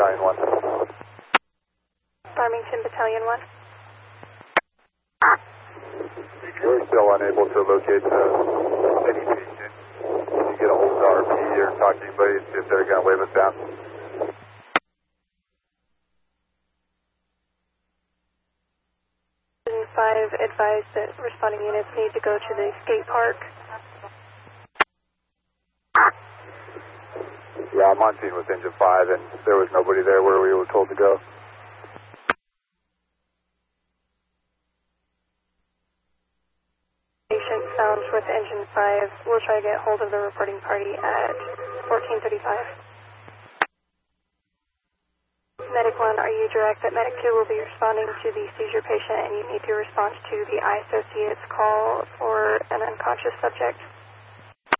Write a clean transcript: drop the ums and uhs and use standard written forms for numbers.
Battalion 1. Farmington Battalion 1. We're still unable to locate any patient. Can you get a hold of the RP or talk to anybody and see if they're going to wave us down? Engine 5 advised that responding units need to go to the skate park. Yeah, I'm on scene with Engine 5, and there was nobody there where we were told to go. Patient sounds with Engine 5. We'll try to get hold of the reporting party at 14:35. Medic 1, are you direct that Medic 2 will be responding to the seizure patient and you need to respond to the eye associate's call for an unconscious subject?